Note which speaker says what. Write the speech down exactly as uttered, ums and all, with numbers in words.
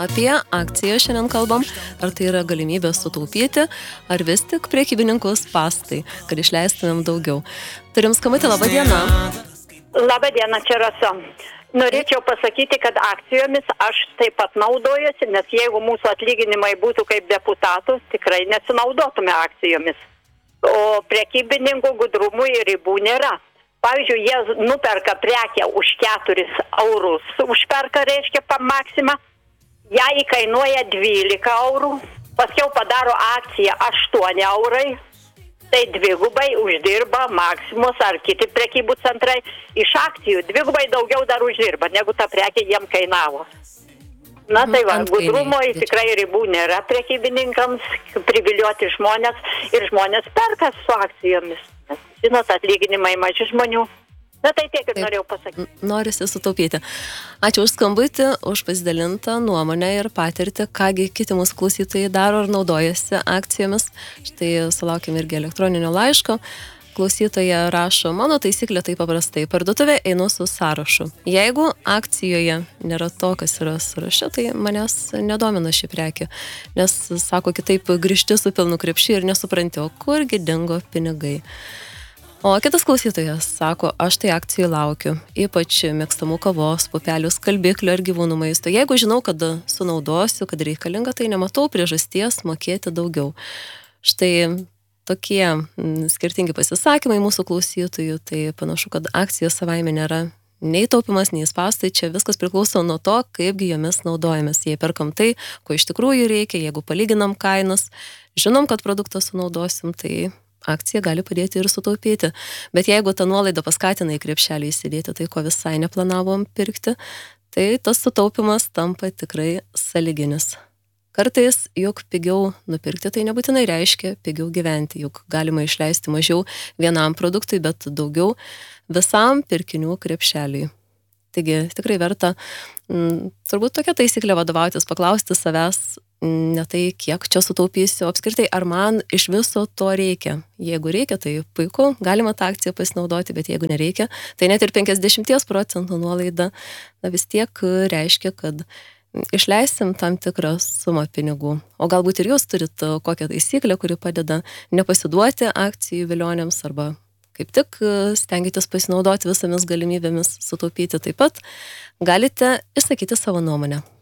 Speaker 1: Apie akciją šiandien kalbam, ar tai yra galimybė sutaupyti, ar vis tik prekybininkus pastai, kad išleistumėm daugiau. Turim skambutį, laba diena.
Speaker 2: Labą dieną, čia Rasa. Norėčiau pasakyti, kad akcijomis aš taip pat naudojuosi, nes jeigu mūsų atlyginimai būtų kaip deputatų, tikrai nesinaudotume akcijomis. O prekybininkų gudrumui ribų nėra. Pavyzdžiui, jie nuperka prekę už keturis eurus, užperka, reiškia, pa maksimą, ją įkainuoja dvylika eurų, paskiau padaro akciją aštuoni eurai, tai dvigubai uždirba Maksimos ar kiti prekybų centrai, iš akcijų dvigubai daugiau dar uždirba, negu ta prekė jiem kainavo. Na tai va, gudrumo tikrai ribų nėra prekybininkams, privilioti žmonės ir žmonės perka su akcijomis. Žinot, atlyginimai maži žmonių. Na tai tiek ir norėjau pasakyti.
Speaker 1: Norisi sutaupyti. Ačiū už skambutį, už pasidalintą nuomonę ir patirtį, kągi kiti mūsų klausytojai daro ir naudojasi akcijomis. Štai sulaukime irgi elektroninio laiško. Klausytoja rašo, mano taisyklė tai paprastai, parduotuvė einu su sąrašu. Jeigu akcijoje nėra to, kas yra sąraše, tai manęs nedomina ši prekė, nes, sako, kitaip grįžti su pilnu krepšiu ir nesupranti, o kurgi dingo pinigai. O kitas klausytojas sako, aš tai akcijų laukiu, ypač mėgstamų kavos, pupelių, skalbiklių ar gyvūnų maisto. Jeigu žinau, kad sunaudosiu, kad reikalinga, tai nematau priežasties mokėti daugiau. Štai tokie m, skirtingi pasisakymai mūsų klausytojų, tai panašu, kad akcijos savaime nėra nei taupimas, nei spąstai, čia viskas priklauso nuo to, kaipgi jomis naudojamės. Jei perkam tai, ko iš tikrųjų reikia, jeigu palyginam kainas, žinom, kad produktą sunaudosim, tai akcija gali padėti ir sutaupyti. Bet jeigu ta nuolaida paskatina į krepšelį įsidėti tai, ko visai neplanavom pirkti, tai tas sutaupimas tampa tikrai sąlyginis. Kartais, juk pigiau nupirkti, tai nebūtinai reiškia pigiau gyventi, juk galima išleisti mažiau vienam produktui, bet daugiau visam pirkinių krepšeliui. Taigi tikrai verta, m, turbūt tokia taisyklė vadovautis, paklausti savęs, ne tai, kiek čia sutaupysiu, apskritai, ar man iš viso to reikia. Jeigu reikia, tai puiku, galima tą akciją pasinaudoti, bet jeigu nereikia, tai net ir penkiasdešimt procentų nuolaida, na vis tiek reiškia, kad išleisim tam tikrą sumą pinigų. O galbūt ir jūs turit kokią taisyklę, kuri padeda nepasiduoti akcijų vilionėms arba kaip tik stengiatės pasinaudoti visomis galimybėmis sutaupyti taip pat, galite išsakyti savo nuomonę.